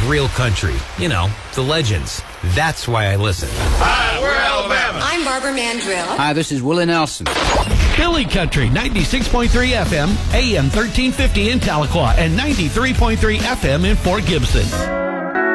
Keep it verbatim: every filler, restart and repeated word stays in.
of real country. You know, the legends. That's why I listen. Hi, we're Alabama. I'm Barbara Mandrill. Hi, this is Willie Nelson. Philly Country, ninety-six point three F M, A M thirteen fifty in Tahlequah, and ninety-three point three F M in Fort Gibson.